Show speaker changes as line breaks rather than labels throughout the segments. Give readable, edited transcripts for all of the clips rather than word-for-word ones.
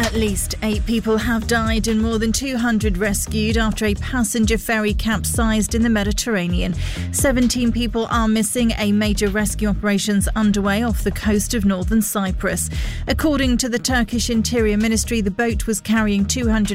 At least 8 people have died and more than 200 rescued after a passenger ferry capsized in the Mediterranean. 17 people are missing. A major rescue operations underway off the coast of northern Cyprus. According to the Turkish Interior Ministry, the boat was carrying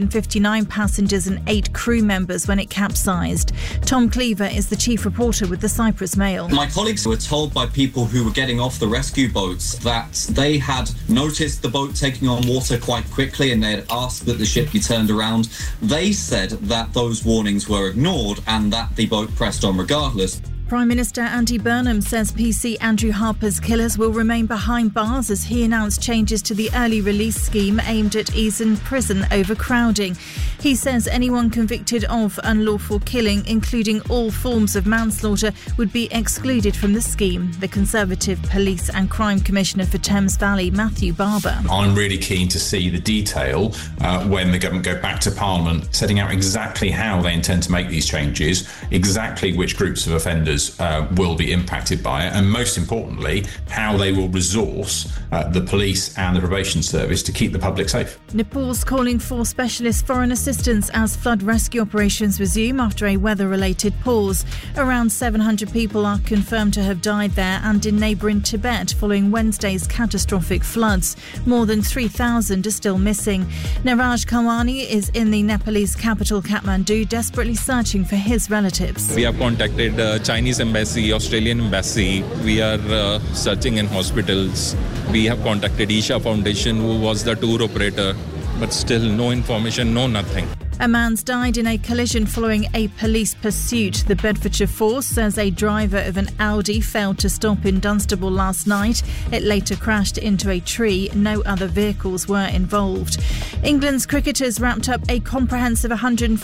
259 passengers and 8 crew members when it capsized. Tom Cleaver is the chief reporter with the Cyprus Mail.
My colleagues were told by people who were getting off the rescue boats that they had noticed the boat taking on water quite quickly and they had asked that the ship be turned around. They said that those warnings were ignored and that the boat pressed on regardless.
Prime Minister Andy Burnham says PC Andrew Harper's killers will remain behind bars as he announced changes to the early release scheme aimed at easing prison overcrowding. He says anyone convicted of unlawful killing, including all forms of manslaughter, would be excluded from the scheme. The Conservative Police and Crime Commissioner for Thames Valley, Matthew Barber.
I'm really keen to see the detail when the government go back to Parliament, setting out exactly how they intend to make these changes, exactly which groups of offenders will be impacted by it, and most importantly, how they will resource the police and the probation service to keep the public safe.
Nepal's calling for specialist foreign assistance as flood rescue operations resume after a weather-related pause. Around 700 people are confirmed to have died there and in neighbouring Tibet following Wednesday's catastrophic floods. More than 3,000 are still missing. Niraj Kamani is in the Nepalese capital Kathmandu, desperately searching for his relatives.
We have contacted Chinese embassy, Australian embassy. We are searching in hospitals. We have contacted Isha Foundation, who was the tour operator, but still no information, no nothing.
A man's died in a collision following a police pursuit. The Bedfordshire Force says a driver of an Audi failed to stop in Dunstable last night. It later crashed into a tree. No other vehicles were involved. England's cricketers wrapped up a comprehensive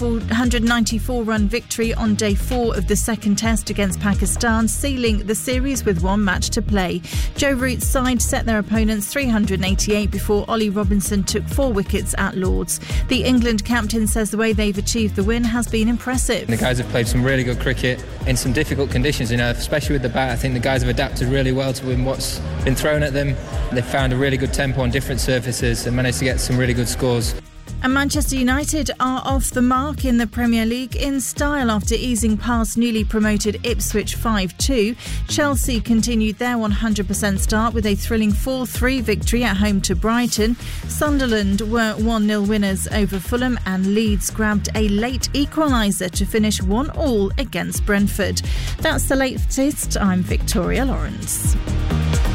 194-run victory on day 4 of the second test against Pakistan, sealing the series with one match to play. Joe Root's side set their opponents 388 before Ollie Robinson took 4 wickets at Lords. The England captain says the way they've achieved the win has been impressive.
The guys have played some really good cricket in some difficult conditions, especially with the bat. I think the guys have adapted really well to what's been thrown at them. They've found a really good tempo on different surfaces and managed to get some really good scores.
And Manchester United are off the mark in the Premier League in style after easing past newly promoted Ipswich 5-2. Chelsea continued their 100% start with a thrilling 4-3 victory at home to Brighton. Sunderland were 1-0 winners over Fulham and Leeds grabbed a late equaliser to finish 1-1 against Brentford. That's the latest. I'm Victoria Lawrence.